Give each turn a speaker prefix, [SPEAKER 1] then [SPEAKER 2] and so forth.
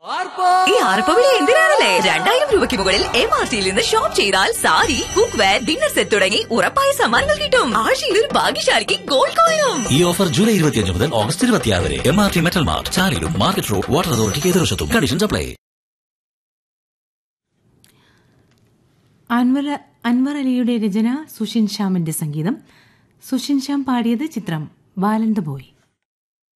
[SPEAKER 1] ഈ ആർപ്പവിളി എന്തിനാണല്ലേ? 2000 രൂപയ്ക്ക് മുകളിൽ MRTയിൽ നിന്ന് ഷോപ്പ് ചെയ്താൽ sari, cook wear, dinner set തുടങ്ങി ഉറപ്പായ സമ്മാനങ്ങൾ കിട്ടും. ആഴ്ചയിൽ ഒരു ഭാഗ്യശാലിക്ക് ഗോൾഡ് കോയിനും.
[SPEAKER 2] ഈ ഓഫർ ജൂലൈ 25 മുതൽ ഓഗസ്റ്റ് 26 വരെ. MRT metal mart, ചാലിലും market road, water അതോറിറ്റിക്ക് എതിർവശത്തും. Conditions apply.
[SPEAKER 3] അൻവർ അലിയുടെ രചന, സുഷിൻ ശ്യാമിന്റെ സംഗീതം. സുഷിൻ ശ്യാം പാടിയത് ചിത്രം ബാലൻ ദ ബോയ്.